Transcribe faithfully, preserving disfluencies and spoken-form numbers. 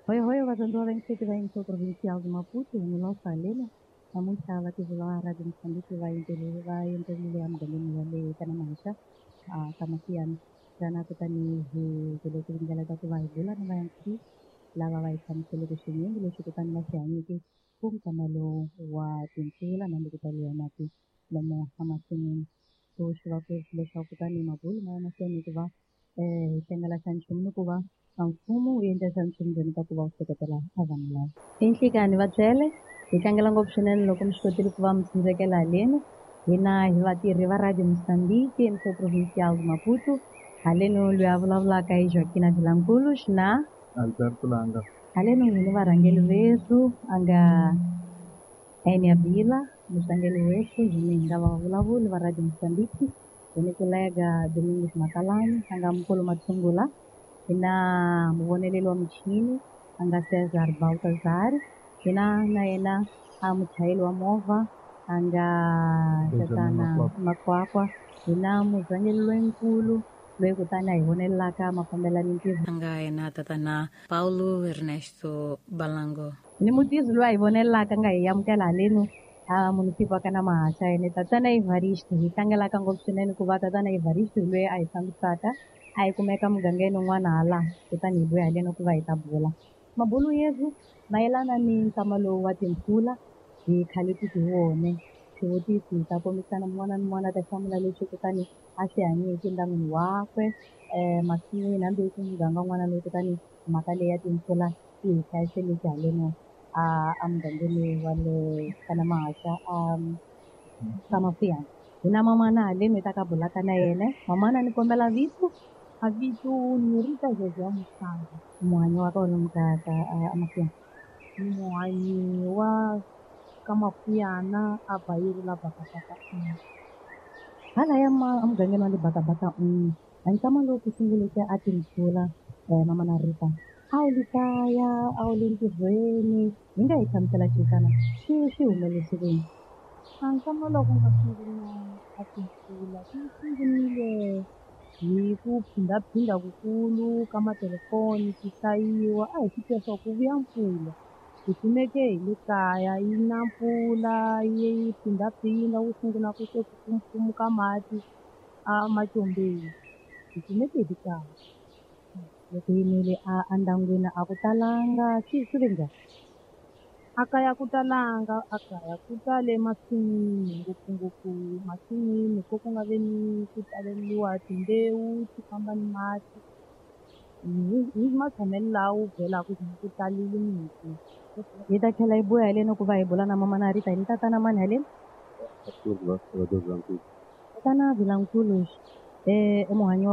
Hoi, hoi, wazandoa wenzetu wa nchi provincial de Maputo, Milosa Helena, na muita wakivuloa Radio Msambiki waendelee waendelea mgomeni wale kana maisha ah, kama pia jana kutani vile kulingana kwa kuvaibula na wanchi lava waika mselekesheni yengi le shukutani masianiki kum kamalo wa timpila na ndikutalia mati lomo hamasini tushwa kule shukutani mabulu na masianiki va eh tengala chanchu mnukuva mfumo uenda chanchu mjeni kwa kuseketela avanila inhlikani vatsele hitlangela ngopfu swinene loko mi swi kotile ku va mi tshundzekela haleni hina hi vatirhi va Radio Mozambique eMso Provincial de Maputo haleni loyi a vulavulaka hi Joaquina Vilankulu na Alberto Langa. haleni hini varhangeli vetu a nga Enia Bila mutlangeli wetu hini hi nga vavulavuli va Radio Mozambique hini kulega Domingos Makalani a nga mukulu matshungula hina muvoneleli wa michini a nga Cesar Baltazar hina na yena a muchayeli wa movha a nga tatana Makwakwa hina muzangeli lonkulu loyi kutani a hi vonelelaka mafambelani ntirho a nga yena tatana Paulo Ernesto Balango ni mutizi loyi a hi vonelelaka nga hi amukela haleni a munisipi wa kana Mahasha yene tatana Evaristo hi tlangelaka ngopfu swinene ku va tatana Evaristo hi loyi a hi fambisaka a hi kumeka mugangeni un'wana hala kutani hi vuya haleni ku va hi ta bula mabulu yetu mayelana ni nkama lowu wa timpfula hi khale ti ti wone xivutiso hi ta kombisana mun'wana na mun'wana a ta hlamula leswi kutani a swi hanyeke ndyangwini wakwe um masin'wini hambi ku muganga un'wana loyi kutani mhaka leyi ya timpfula yi hi hlayiseleke haleni a a mugangeni wa le kana Mahasha a ka Mafuyani hi na mamana haleni hi ta ka bulaka na yena mamana ni kombela vito a vito ni Rita Zezia Musanga muhanyi wa ka lomu ka ka a Mafuyani muhanyi wa ka Mafuyana a Bayuru la Bakabaka halaya a mugangeni wa le Bakabaka n'we a nkama lowu ku sunguleke a timpfula um mamana Rita a wu le kaya a wu le ntirhweni hi nga hi hlamusela xitana xi xi humelelise ku yini a nkama loko nga sungula a timpfula swi sungurile hi ku phindaphinda kukulu ka matelefoni ti hlayiwa a hi swi tiva swa ku vuya mpfula hi kumeke hi le kaya yi na mpfula yi phindaphinda wu sungula ku kukumuka mati a macombeni hi kumeke hi le kaya loko hi yimile a a ndyangwini a ku talanga swi swi ve njhani a kaya ku talanga a kaya ku tale masin'wini ngopfungopfu masin'wini ko ku nga ve ni ku taleliwa timbewu ti famba ni mati hi matshamelo lawa byelaka ku ku talile miti hi ta tlhela hi vuya haleni ku va hi bula na mamana Rita hi ni tatana mani haleni tatana Vilankulu um i muhanyi